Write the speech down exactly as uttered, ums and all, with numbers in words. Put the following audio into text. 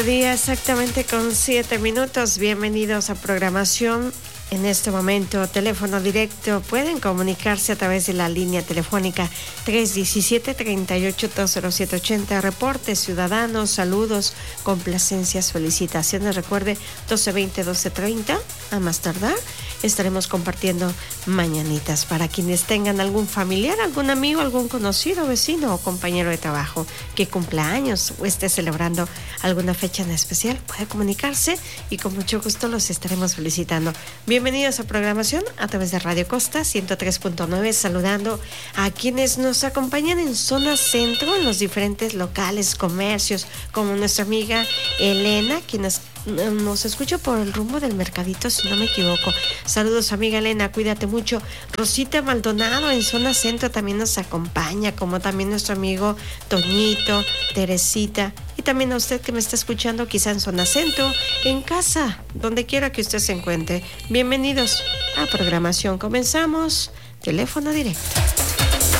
Día exactamente con siete minutos. Bienvenidos a programación. En este momento, teléfono directo. Pueden comunicarse a través de la línea telefónica tres uno siete, tres ocho, dos cero siete ocho cero. Reportes ciudadanos, saludos, complacencias, felicitaciones. Recuerde, doce veinte, doce treinta, a más tardar, estaremos compartiendo mañanitas para quienes tengan algún familiar, algún amigo, algún conocido, vecino o compañero de trabajo que cumpla años o esté celebrando alguna fecha en especial. Puede comunicarse y con mucho gusto los estaremos felicitando. Bienvenidos a programación a través de Radio Costa ciento tres punto nueve, saludando a quienes nos acompañan en zona centro, en los diferentes locales, comercios, como nuestra amiga Elena, quienes nos escucha por el rumbo del mercadito, si no me equivoco. Saludos, amiga Elena, cuídate mucho. Rosita Maldonado en zona centro también nos acompaña, como también nuestro amigo Toñito, Teresita, y también a usted que me está escuchando quizá en zona centro, en casa, donde quiera que usted se encuentre. Bienvenidos a programación. Comenzamos. Teléfono directo.